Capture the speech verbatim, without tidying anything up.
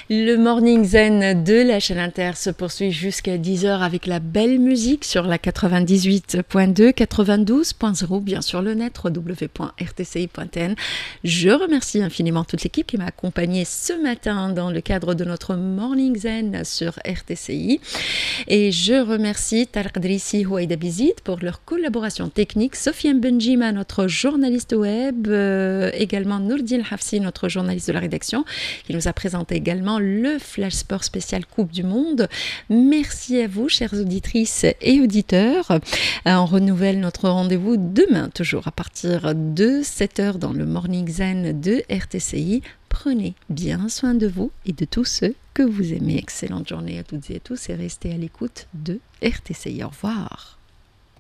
Le Morning Zen de la chaîne Inter se poursuit jusqu'à dix heures avec la belle musique sur la quatre-vingt-dix-huit point deux, quatre-vingt-douze point zéro, bien sûr le net, w w w point r t c i point t n. Je remercie infiniment toute l'équipe qui m'a accompagnée ce matin dans le cadre de notre Morning Zen sur R T C I. Et je remercie Tarek Drissi et Houaïda Bizid pour leur collaboration technique, Sofiane Benjima, notre journaliste web, euh, également Nourdine Hafsi, notre journaliste de la rédaction, qui nous a présenté également le Flash Sport spécial Coupe du Monde. Merci à vous, chères auditrices et auditeurs. On renouvelle notre rendez-vous demain, toujours à partir de sept heures dans le Morning Zen de R T C I. Prenez bien soin de vous et de tous ceux que vous aimez. Excellente journée à toutes et à tous et restez à l'écoute de R T C I. Au revoir.